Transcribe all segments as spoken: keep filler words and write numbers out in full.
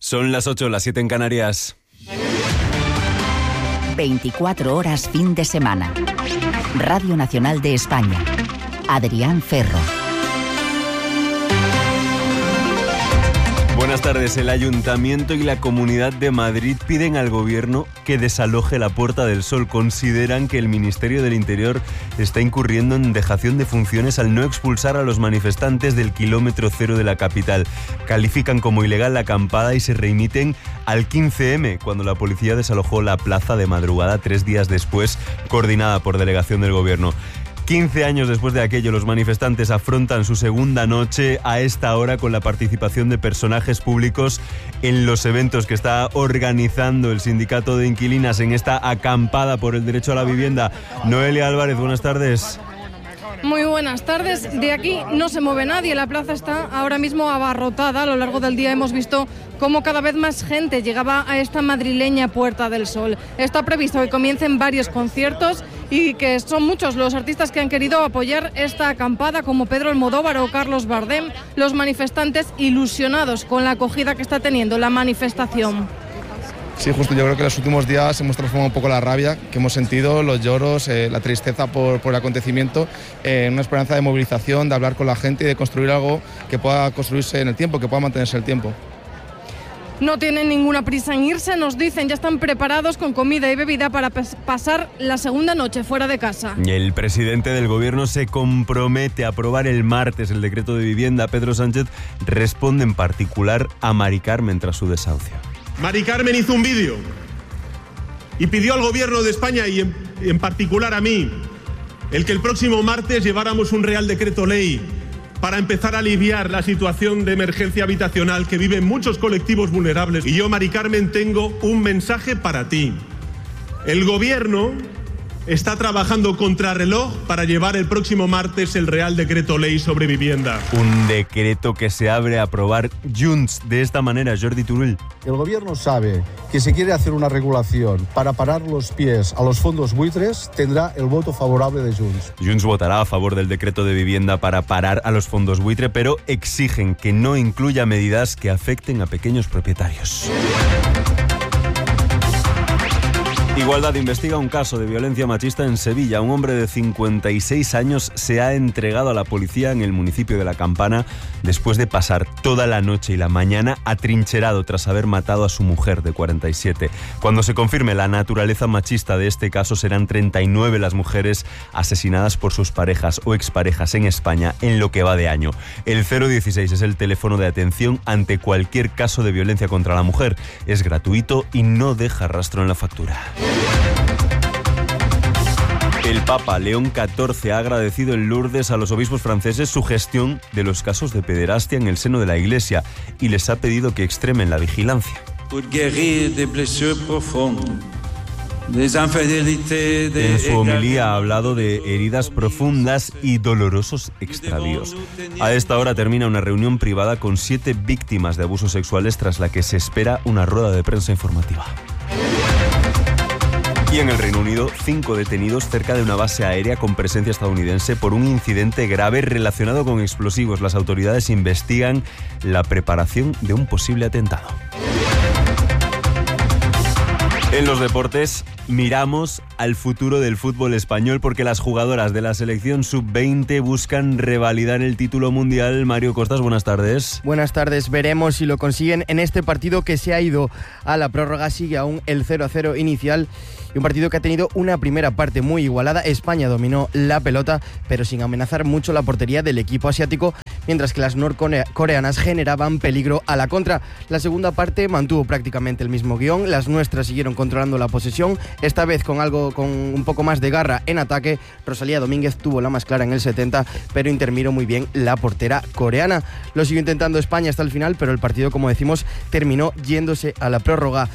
Son las ocho, las siete en Canarias. veinticuatro horas fin de semana. Radio Nacional de España. Adrián Ferro. Buenas tardes. El Ayuntamiento y la Comunidad de Madrid piden al Gobierno que desaloje la Puerta del Sol. Consideran que el Ministerio del Interior está incurriendo en dejación de funciones al no expulsar a los manifestantes del kilómetro cero de la capital. Califican como ilegal la acampada y se remiten al quince eme, cuando la policía desalojó la plaza de madrugada tres días después, coordinada por delegación del Gobierno. quince años después de aquello, los manifestantes afrontan su segunda noche a esta hora con la participación de personajes públicos en los eventos que está organizando el Sindicato de Inquilinas en esta acampada por el derecho a la vivienda. Noelia Álvarez, buenas tardes. Muy buenas tardes. De aquí no se mueve nadie. La plaza está ahora mismo abarrotada. A lo largo del día hemos visto cómo cada vez más gente llegaba a esta madrileña Puerta del Sol. Está previsto que comiencen varios conciertos y que son muchos los artistas que han querido apoyar esta acampada, como Pedro Almodóvar o Carlos Bardem. Los manifestantes ilusionados con la acogida que está teniendo la manifestación. Sí, justo, yo creo que en los últimos días hemos transformado un poco la rabia que hemos sentido, los lloros, eh, la tristeza por, por el acontecimiento, eh, en una esperanza de movilización, de hablar con la gente y de construir algo que pueda construirse en el tiempo, que pueda mantenerse el tiempo. No tienen ninguna prisa en irse, nos dicen, ya están preparados con comida y bebida para pas- pasar la segunda noche fuera de casa. El presidente del Gobierno se compromete a aprobar el martes el decreto de vivienda. Pedro Sánchez responde en particular a Mari Carmen tras su desahucio. Mari Carmen hizo un vídeo y pidió al Gobierno de España y en, en particular a mí el que el próximo martes lleváramos un Real Decreto Ley para empezar a aliviar la situación de emergencia habitacional que viven muchos colectivos vulnerables. Y yo, Mari Carmen, tengo un mensaje para ti. El Gobierno está trabajando contrarreloj para llevar el próximo martes el Real Decreto Ley sobre vivienda. Un decreto que se abre a aprobar Junts. De esta manera, Jordi Turull. El Gobierno sabe que si quiere hacer una regulación para parar los pies a los fondos buitres, tendrá el voto favorable de Junts. Junts votará a favor del decreto de vivienda para parar a los fondos buitre, pero exigen que no incluya medidas que afecten a pequeños propietarios. Igualdad investiga un caso de violencia machista en Sevilla. Un hombre de cincuenta y seis años se ha entregado a la policía en el municipio de La Campana después de pasar toda la noche y la mañana atrincherado tras haber matado a su mujer de cuarenta y siete. Cuando se confirme la naturaleza machista de este caso, serán treinta y nueve las mujeres asesinadas por sus parejas o exparejas en España en lo que va de año. El cero dieciséis es el teléfono de atención ante cualquier caso de violencia contra la mujer. Es gratuito y no deja rastro en la factura. El Papa León catorce ha agradecido en Lourdes a los obispos franceses su gestión de los casos de pederastia en el seno de la Iglesia y les ha pedido que extremen la vigilancia. En su homilía ha hablado de heridas profundas y dolorosos extravíos. A esta hora termina una reunión privada con siete víctimas de abusos sexuales, tras la que se espera una rueda de prensa informativa. Y en el Reino Unido, cinco detenidos cerca de una base aérea con presencia estadounidense por un incidente grave relacionado con explosivos. Las autoridades investigan la preparación de un posible atentado. En los deportes, miramos al futuro del fútbol español porque las jugadoras de la selección sub veinte buscan revalidar el título mundial. Mario Costas, buenas tardes. Buenas tardes, veremos si lo consiguen en este partido que se ha ido a la prórroga. Sigue aún el cero a cero inicial y un partido que ha tenido una primera parte muy igualada. España dominó la pelota, pero sin amenazar mucho la portería del equipo asiático, mientras que las norcoreanas generaban peligro a la contra. La segunda parte mantuvo prácticamente el mismo guión. Las nuestras siguieron controlando la posesión, esta vez con algo con un poco más de garra en ataque. Rosalía Domínguez tuvo la más clara en el setenta, pero intermiró muy bien la portera coreana. Lo siguió intentando España hasta el final, pero el partido, como decimos, terminó yéndose a la prórroga.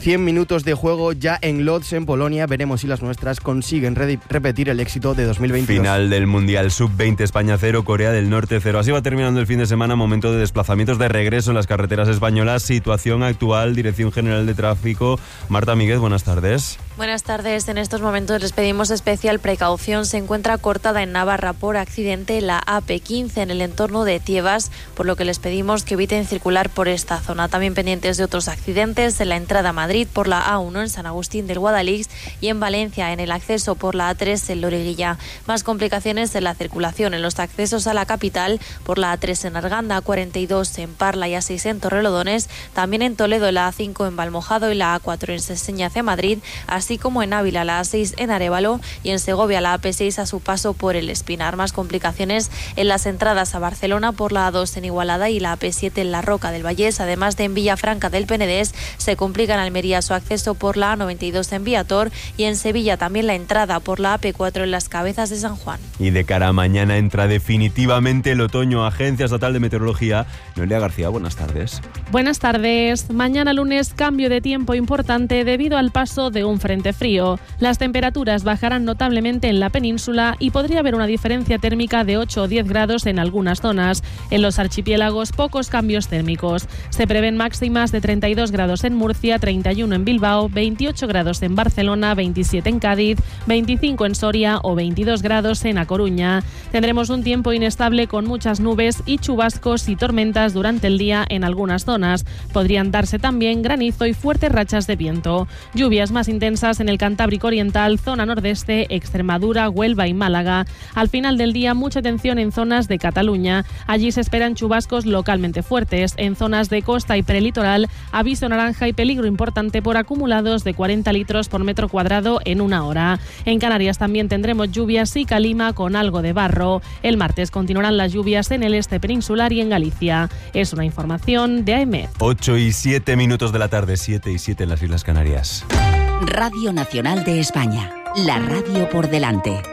cien minutos de juego ya en Lodz, en Polonia. Veremos si las nuestras consiguen re- repetir el éxito de dos mil veintidós. Final del Mundial sub veinte, España cero, Corea del Norte cero. Así va terminando el fin de semana, momento de desplazamientos de regreso en las carreteras españolas. Situación actual, Dirección General de Tráfico. Marta Míguez, buenas tardes. Buenas tardes. En estos momentos les pedimos especial precaución. Se encuentra cortada en Navarra por accidente la A P quince en el entorno de Tiebas, por lo que les pedimos que eviten circular por esta zona. También pendientes de otros accidentes en la entrada a Madrid por la A uno en San Agustín del Guadalix y en Valencia en el acceso por la A tres en Loriguilla. Más complicaciones en la circulación en los accesos a la capital por la A tres en Arganda, A cuarenta y dos en Parla y A seis en Torrelodones, también en Toledo la A cinco en Valmojado y la A cuatro en Seseña hacia Madrid, así como en Ávila la A seis en Arévalo y en Segovia la A P seis a su paso por el Espinar. Más complicaciones en las entradas a Barcelona por la A dos en Igualada y la A P siete en la Roca del Vallés, además de en Villafranca del Penedés. Se complica en Almería su acceso por la A noventa y dos en Viator y en Sevilla también la entrada por la A P cuatro en las Cabezas de San Juan. Y de cara a mañana entra definitivamente el otoño. Agencia Estatal de Meteorología. Noelia García, buenas tardes. Buenas tardes. Mañana lunes cambio de tiempo importante debido al paso de un frente frío. Las temperaturas bajarán notablemente en la península y podría haber una diferencia térmica de ocho o diez grados en algunas zonas. En los archipiélagos pocos cambios térmicos. Se prevén máximas de treinta y dos grados en Murcia, treinta y uno en Bilbao, veintiocho grados en Barcelona, veintisiete en Cádiz, veinticinco en Soria o veintidós grados en A Coruña. Tendremos un tiempo inestable con muchas nubes y chubascos y tormentas durante el día en algunas zonas. Podrían darse también granizo y fuertes rachas de viento. Lluvias más intensas en el Cantábrico Oriental, zona nordeste, Extremadura, Huelva y Málaga. Al final del día, mucha atención en zonas de Cataluña. Allí se esperan chubascos localmente fuertes. En zonas de costa y prelitoral, aviso naranja y peligro importante por acumulados de cuarenta litros por metro cuadrado en una hora. En Canarias también tendremos lluvias y calima con algo de barro. El martes continuarán las lluvias en el este peninsular y en Galicia. Es una información de A E M E T. ocho y siete minutos de la tarde, siete y siete en las Islas Canarias. Radio Nacional de España, la radio por delante.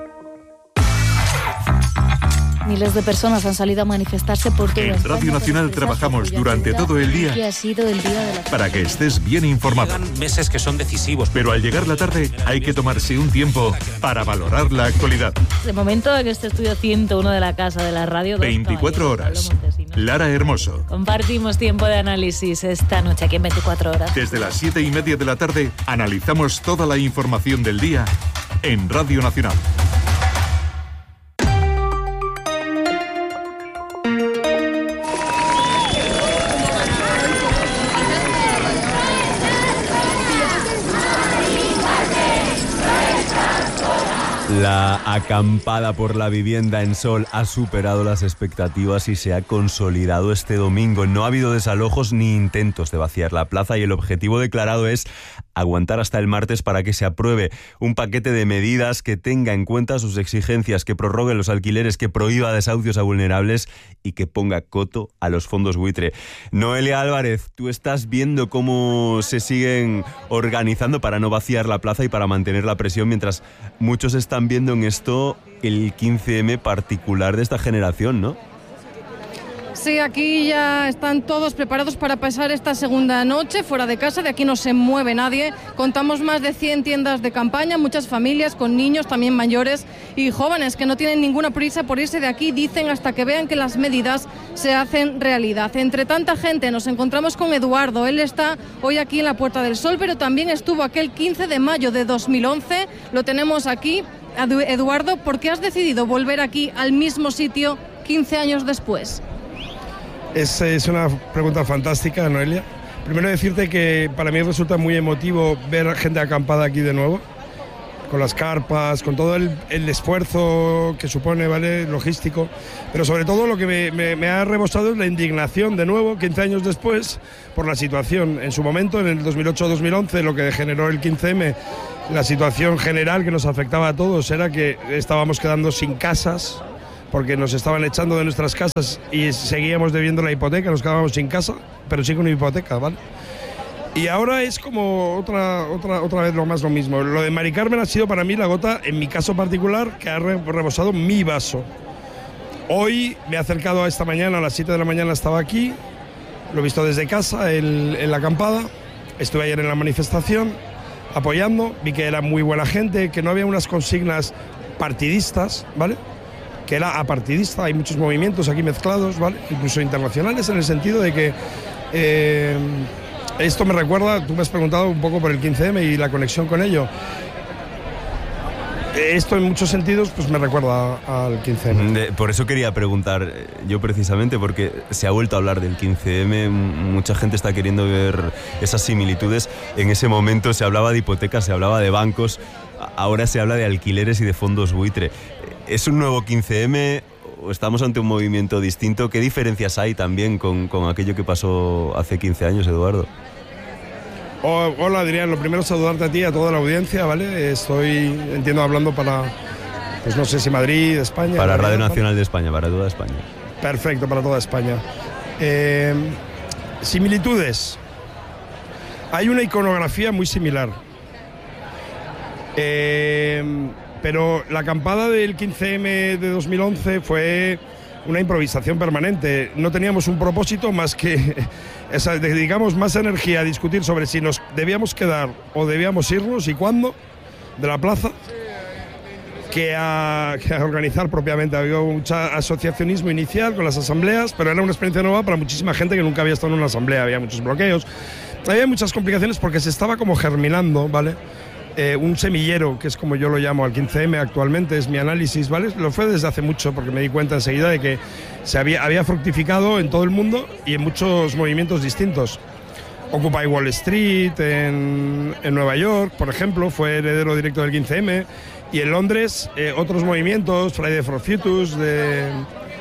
Miles de personas han salido a manifestarse por toda En España. Radio Nacional trabajamos durante todo el día Que ha sido el día de la... para que estés bien informado. Quedan meses que son decisivos. Pero al llegar la tarde hay que tomarse un tiempo para valorar la actualidad. De momento en este estudio ciento uno de la Casa de la Radio. veinticuatro horas. Lara Hermoso. Compartimos tiempo de análisis esta noche aquí en veinticuatro horas. Desde las siete y media de la tarde analizamos toda la información del día en Radio Nacional. La acampada por la vivienda en Sol ha superado las expectativas y se ha consolidado este domingo. No ha habido desalojos ni intentos de vaciar la plaza y el objetivo declarado es aguantar hasta el martes para que se apruebe un paquete de medidas que tenga en cuenta sus exigencias, que prorrogue los alquileres, que prohíba desahucios a vulnerables y que ponga coto a los fondos buitre. Noelia Álvarez, tú estás viendo cómo se siguen organizando para no vaciar la plaza y para mantener la presión, mientras muchos están viendo en esto el quince eme particular de esta generación, ¿no? Sí, aquí ya están todos preparados para pasar esta segunda noche fuera de casa. De aquí no se mueve nadie. Contamos más de cien tiendas de campaña, muchas familias con niños, también mayores y jóvenes que no tienen ninguna prisa por irse de aquí, dicen, hasta que vean que las medidas se hacen realidad. Entre tanta gente nos encontramos con Eduardo. Él está hoy aquí en la Puerta del Sol, pero también estuvo aquel quince de mayo de dos mil once. Lo tenemos aquí. Eduardo, ¿por qué has decidido volver aquí al mismo sitio quince años después? Es, es una pregunta fantástica, Noelia. Primero decirte que para mí resulta muy emotivo ver gente acampada aquí de nuevo, con las carpas, con todo el, el esfuerzo que supone, ¿vale?, logístico, pero sobre todo lo que me, me, me ha rebosado es la indignación de nuevo, quince años después, por la situación. En su momento, en el dos mil ocho dos mil once, lo que generó el quince eme, la situación general que nos afectaba a todos era que estábamos quedando sin casas, porque nos estaban echando de nuestras casas y seguíamos debiendo la hipoteca, nos quedábamos sin casa, pero sí con una hipoteca, ¿vale? Y ahora es como otra, otra, otra vez lo más lo mismo. Lo de Mari Carmen ha sido para mí la gota, en mi caso particular, que ha rebosado mi vaso. Hoy me he acercado a esta mañana, a las siete de la mañana estaba aquí, lo he visto desde casa, el, en la acampada, estuve ayer en la manifestación apoyando, vi que era muy buena gente, que no había unas consignas partidistas, ¿vale? Que era apartidista, hay muchos movimientos aquí mezclados, ¿vale? Incluso internacionales, en el sentido de que eh, esto me recuerda, tú me has preguntado un poco por el quince eme y la conexión con ello. Esto en muchos sentidos pues me recuerda al quince eme. De, por eso quería preguntar yo precisamente, porque se ha vuelto a hablar del quince eme, mucha gente está queriendo ver esas similitudes. En ese momento se hablaba de hipotecas, se hablaba de bancos, ahora se habla de alquileres y de fondos buitre. ¿Es un nuevo quince eme o estamos ante un movimiento distinto? ¿Qué diferencias hay también con, con aquello que pasó hace quince años, Eduardo? Oh, hola Adrián, lo primero saludarte a ti y a toda la audiencia, ¿vale? Estoy, entiendo, hablando para, pues no sé si Madrid, España... Para Radio Nacional de España, para toda España. Perfecto, para toda España. Eh, similitudes. Hay una iconografía muy similar. Eh, pero la acampada del quince eme de dos mil once fue una improvisación permanente. No teníamos un propósito más que... Esa, dedicamos más energía a discutir sobre si nos debíamos quedar o debíamos irnos y cuándo de la plaza que a, que a organizar propiamente. Había mucho asociacionismo inicial con las asambleas, pero era una experiencia nueva para muchísima gente que nunca había estado en una asamblea. Había muchos bloqueos, había muchas complicaciones porque se estaba como germinando, ¿vale? Eh, un semillero, que es como yo lo llamo al quince eme actualmente, es mi análisis, ¿vale? Lo fue desde hace mucho porque me di cuenta enseguida de que se había, había fructificado en todo el mundo y en muchos movimientos distintos. Occupy Wall Street en, en Nueva York, por ejemplo, fue heredero directo del quince eme, y en Londres eh, otros movimientos, Fridays for Future, de,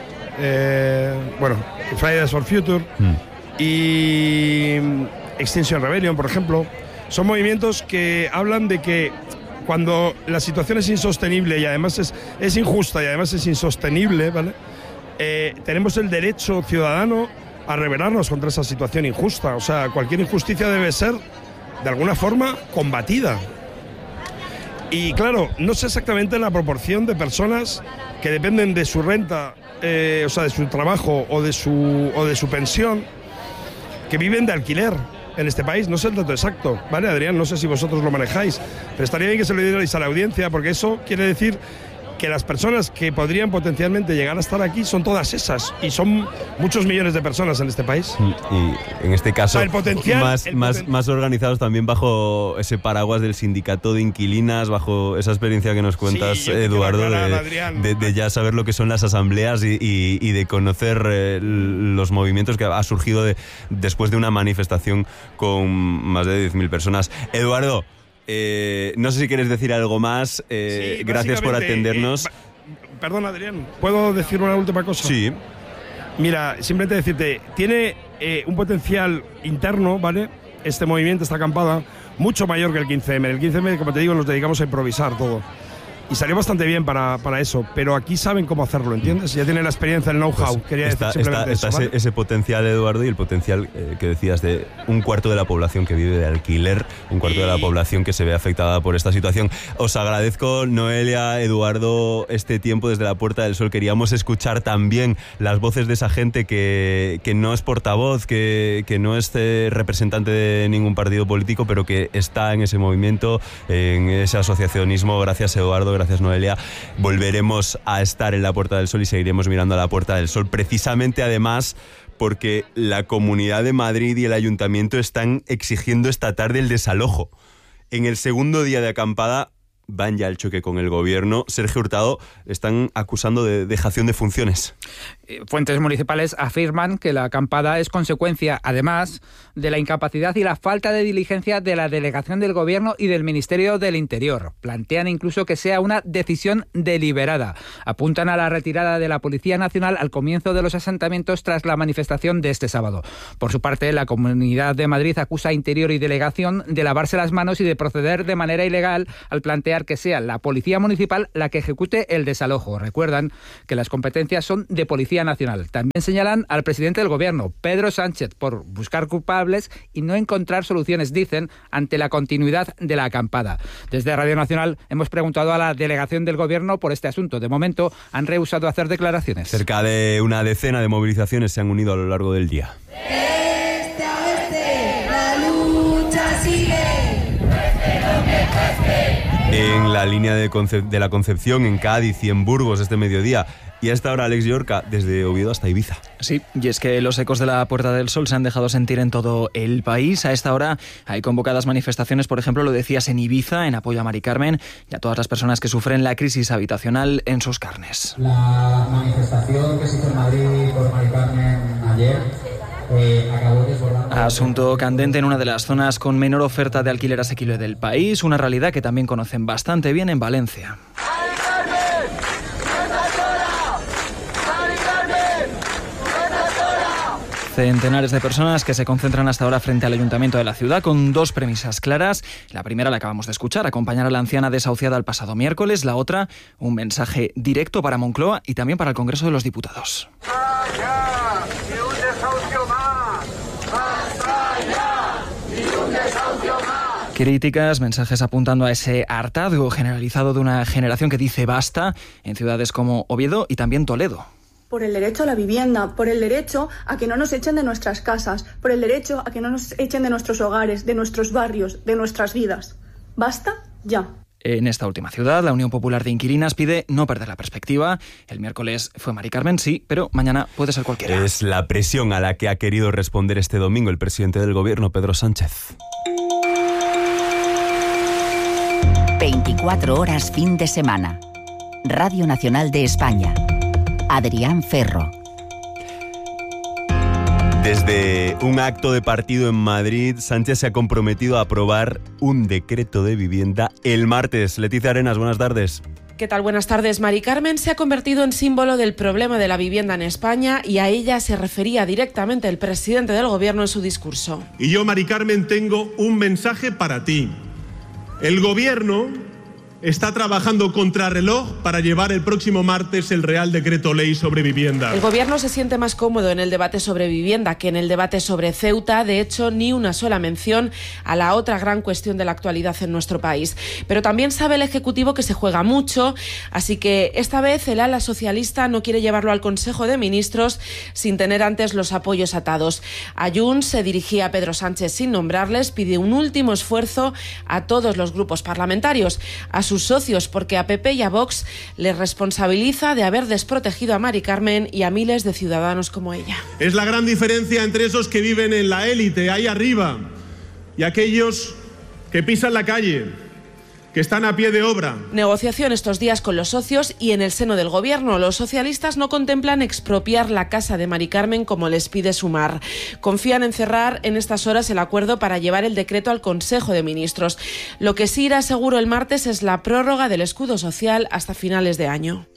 eh, bueno, Fridays for Future mm. y Extinction Rebellion, por ejemplo. Son movimientos que hablan de que cuando la situación es insostenible y además es, es injusta y además es insostenible, ¿vale? Eh, tenemos el derecho ciudadano a rebelarnos contra esa situación injusta. O sea, cualquier injusticia debe ser, de alguna forma, combatida. Y claro, no sé exactamente la proporción de personas que dependen de su renta, eh, o sea, de su trabajo o de su, o de su pensión, que viven de alquiler en este país. No sé el dato exacto, ¿vale, Adrián? No sé si vosotros lo manejáis, pero estaría bien que se lo dierais a la audiencia, porque eso quiere decir que las personas que podrían potencialmente llegar a estar aquí son todas esas, y son muchos millones de personas en este país. Y en este caso, o sea, el potencial, más, el más, poten... más organizados también bajo ese paraguas del sindicato de inquilinas, bajo esa experiencia que nos cuentas, sí, Eduardo, de, de, de ya saber lo que son las asambleas y, y, y de conocer eh, los movimientos que ha surgido de, después de una manifestación con más de diez mil personas. Eduardo, Eh, no sé si quieres decir algo más. Eh, sí, gracias por atendernos. Eh, perdón, Adrián, ¿puedo decir una última cosa? Sí. Mira, simplemente decirte, tiene eh, un potencial interno, ¿vale? Este movimiento, esta acampada, mucho mayor que el quince eme. El quince eme, como te digo, nos dedicamos a improvisar todo. Y salió bastante bien para, para eso, pero aquí saben cómo hacerlo, ¿entiendes? Ya tienen la experiencia, el know-how. Pues Quería está, decir simplemente está, eso, está ¿vale? ese, ese potencial, Eduardo, y el potencial eh, que decías de un cuarto de la población que vive de alquiler, un cuarto y... de la población que se ve afectada por esta situación. Os agradezco, Noelia, Eduardo, este tiempo desde la Puerta del Sol. Queríamos escuchar también las voces de esa gente que, que no es portavoz, que, que no es eh, representante de ningún partido político, pero que está en ese movimiento, en ese asociacionismo. Gracias, Eduardo, gracias, Noelia. Volveremos a estar en la Puerta del Sol y seguiremos mirando a la Puerta del Sol, precisamente además porque la Comunidad de Madrid y el Ayuntamiento están exigiendo esta tarde el desalojo. En el segundo día de acampada van ya al choque con el gobierno. Sergio Hurtado, están acusando de dejación de funciones. Fuentes municipales afirman que la acampada es consecuencia, además, de la incapacidad y la falta de diligencia de la delegación del Gobierno y del Ministerio del Interior. Plantean incluso que sea una decisión deliberada. Apuntan a la retirada de la Policía Nacional al comienzo de los asentamientos tras la manifestación de este sábado. Por su parte, la Comunidad de Madrid acusa a Interior y Delegación de lavarse las manos y de proceder de manera ilegal al plantear que sea la Policía Municipal la que ejecute el desalojo. Recuerdan que las competencias son de Policía Nacional. También señalan al presidente del Gobierno, Pedro Sánchez, por buscar culpables y no encontrar soluciones, dicen, ante la continuidad de la acampada. Desde Radio Nacional hemos preguntado a la delegación del Gobierno por este asunto. De momento han rehusado hacer declaraciones. Cerca de una decena de movilizaciones se han unido a lo largo del día. Este a este, la lucha En la línea de, Concep- de la Concepción, en Cádiz y en Burgos este mediodía. Y a esta hora, Alex Llorca, desde Oviedo hasta Ibiza. Sí, y es que los ecos de la Puerta del Sol se han dejado sentir en todo el país. A esta hora hay convocadas manifestaciones, por ejemplo, lo decías, en Ibiza, en apoyo a Mari Carmen y a todas las personas que sufren la crisis habitacional en sus carnes. La manifestación que se hizo en Madrid por Mari Carmen ayer eh, acabó desbordando... Asunto candente en una de las zonas con menor oferta de alquiler asequible del país, una realidad que también conocen bastante bien en Valencia. Centenares de personas que se concentran hasta ahora frente al ayuntamiento de la ciudad con dos premisas claras. La primera la acabamos de escuchar, acompañar a la anciana desahuciada el pasado miércoles. La otra, un mensaje directo para Moncloa y también para el Congreso de los Diputados. Críticas, mensajes apuntando a ese hartazgo generalizado de una generación que dice basta en ciudades como Oviedo y también Toledo. Por el derecho a la vivienda, por el derecho a que no nos echen de nuestras casas, por el derecho a que no nos echen de nuestros hogares, de nuestros barrios, de nuestras vidas. ¡Basta ya! En esta última ciudad, la Unión Popular de Inquilinas pide no perder la perspectiva. El miércoles fue Mari Carmen, sí, pero mañana puede ser cualquiera. Es la presión a la que ha querido responder este domingo el presidente del Gobierno, Pedro Sánchez. veinticuatro horas fin de semana. Radio Nacional de España. Adrián Ferro. Desde un acto de partido en Madrid, Sánchez se ha comprometido a aprobar un decreto de vivienda el martes. Leticia Arenas, buenas tardes. ¿Qué tal? Buenas tardes. Mari Carmen se ha convertido en símbolo del problema de la vivienda en España y a ella se refería directamente el presidente del Gobierno en su discurso. Y yo, Mari Carmen, tengo un mensaje para ti. El Gobierno está trabajando contrarreloj para llevar el próximo martes el Real Decreto Ley sobre vivienda. El Gobierno se siente más cómodo en el debate sobre vivienda que en el debate sobre Ceuta. De hecho, ni una sola mención a la otra gran cuestión de la actualidad en nuestro país. Pero también sabe el Ejecutivo que se juega mucho, así que esta vez el ala socialista no quiere llevarlo al Consejo de Ministros sin tener antes los apoyos atados. A Junts se dirigía a Pedro Sánchez sin nombrarles, pide un último esfuerzo a todos los grupos parlamentarios, a sus socios, porque a P P y a Vox les responsabiliza de haber desprotegido a Mari Carmen y a miles de ciudadanos como ella. Es la gran diferencia entre esos que viven en la élite, ahí arriba, y aquellos que pisan la calle, que están a pie de obra. Negociación estos días con los socios y en el seno del Gobierno. Los socialistas no contemplan expropiar la casa de Mari Carmen como les pide Sumar. Confían en cerrar en estas horas el acuerdo para llevar el decreto al Consejo de Ministros. Lo que sí irá seguro el martes es la prórroga del escudo social hasta finales de año.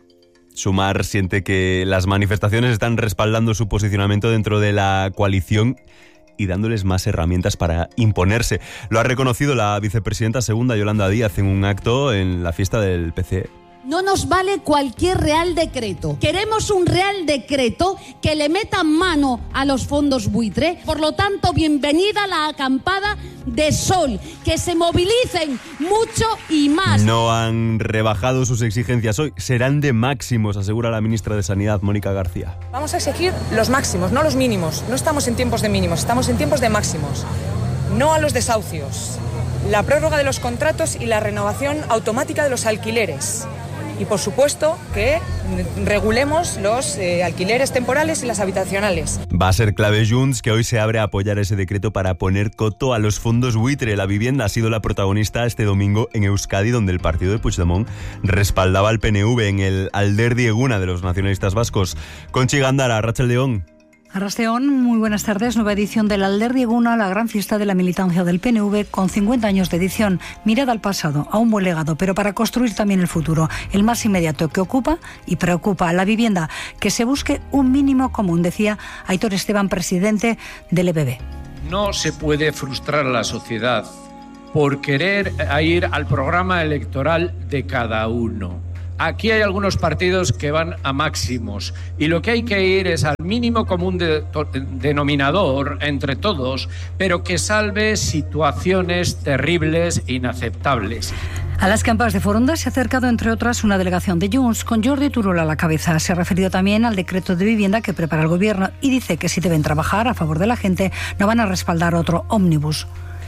Sumar siente que las manifestaciones están respaldando su posicionamiento dentro de la coalición y dándoles más herramientas para imponerse. Lo ha reconocido la vicepresidenta segunda, Yolanda Díaz, en un acto en la fiesta del P C E. No nos vale cualquier real decreto. Queremos un real decreto que le meta mano a los fondos buitre. Por lo tanto, bienvenida la acampada de Sol. Que se movilicen mucho y más. No han rebajado sus exigencias hoy. Serán de máximos, asegura la ministra de Sanidad, Mónica García. Vamos a exigir los máximos, no los mínimos. No estamos en tiempos de mínimos, estamos en tiempos de máximos. No a los desahucios. La prórroga de los contratos y la renovación automática de los alquileres. Y, por supuesto, que regulemos los eh, alquileres temporales y las habitacionales. Va a ser clave Junts, que hoy se abre a apoyar ese decreto para poner coto a los fondos buitre. La vivienda ha sido la protagonista este domingo en Euskadi, donde el partido de Puigdemont respaldaba al P N V en el Alderdi Eguna de los nacionalistas vascos. Conchi Gándara, Arratsaldeon. Arrasteón, muy buenas tardes. Nueva edición del Alderdi Eguna, la gran fiesta de la militancia del P N V, con cincuenta años de edición. Mirada al pasado, a un buen legado, pero para construir también el futuro, el más inmediato, que ocupa y preocupa a la vivienda. Que se busque un mínimo común, decía Aitor Esteban, presidente del E B B. No se puede frustrar a la sociedad por querer ir al programa electoral de cada uno. Aquí hay algunos partidos que van a máximos y lo que hay que ir es al mínimo común de, de, denominador entre todos, pero que salve situaciones terribles e inaceptables. A las campas de Foronda se ha acercado, entre otras, una delegación de Junts con Jordi Turull a la cabeza. Se ha referido también al decreto de vivienda que prepara el Gobierno y dice que si deben trabajar a favor de la gente no van a respaldar otro ómnibus.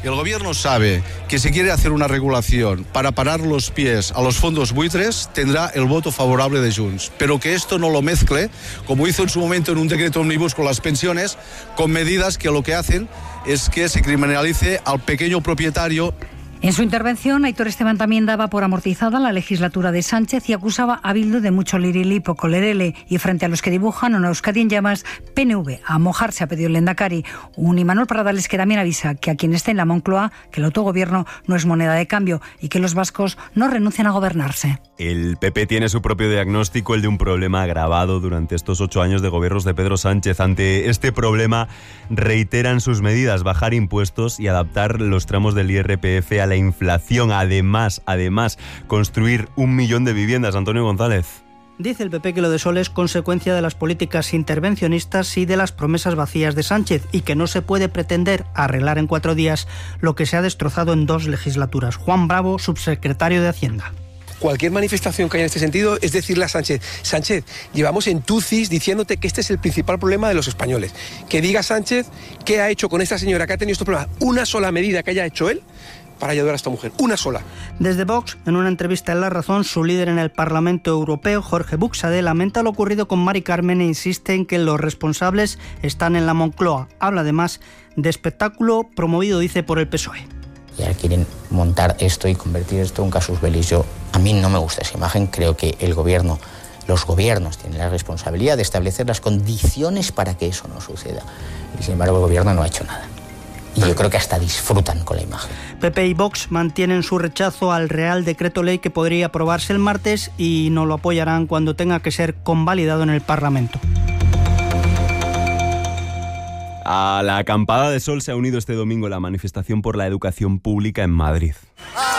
El gobierno sabe que si quiere hacer una regulación para parar los pies a los fondos buitres, tendrá el voto favorable de Junts, pero que esto no lo mezcle, como hizo en su momento en un decreto omnibus con las pensiones, con medidas que lo que hacen es que se criminalice al pequeño propietario. En su intervención, Aitor Esteban también daba por amortizada la legislatura de Sánchez y acusaba a Bildu de mucho lirili, poco lerele, y frente a los que dibujan una Euskadi en llamas, P N V a mojarse ha pedido el Lehendakari. Un Imanol Pradales que también avisa que a quien esté en la Moncloa, que el autogobierno no es moneda de cambio y que los vascos no renuncian a gobernarse. El P P tiene su propio diagnóstico, el de un problema agravado durante estos ocho años de gobiernos de Pedro Sánchez. Ante este problema reiteran sus medidas, bajar impuestos y adaptar los tramos del I R P F a la inflación. Además, además, construir un millón de viviendas. Antonio González. Dice el P P que lo de Sol es consecuencia de las políticas intervencionistas y de las promesas vacías de Sánchez y que no se puede pretender arreglar en cuatro días lo que se ha destrozado en dos legislaturas. Juan Bravo, subsecretario de Hacienda. Cualquier manifestación que haya en este sentido es decirle a Sánchez, Sánchez, llevamos en tucis diciéndote que este es el principal problema de los españoles. Que diga Sánchez qué ha hecho con esta señora que ha tenido estos problemas. Una sola medida que haya hecho él para ayudar a esta mujer, una sola. Desde Vox, en una entrevista en La Razón, su líder en el Parlamento Europeo, Jorge Buxade, lamenta lo ocurrido con Mari Carmen e insiste en que los responsables están en la Moncloa. Habla además de espectáculo promovido, dice, por el P S O E. Ya quieren montar esto y convertir esto en un casus belli. Yo, a mí no me gusta esa imagen, creo que el gobierno, los gobiernos tienen la responsabilidad de establecer las condiciones para que eso no suceda. Y sin embargo el gobierno no ha hecho nada. Y yo creo que hasta disfrutan con la imagen. P P y Vox mantienen su rechazo al Real Decreto Ley que podría aprobarse el martes y no lo apoyarán cuando tenga que ser convalidado en el Parlamento. A la acampada de sol se ha unido este domingo la manifestación por la educación pública en Madrid.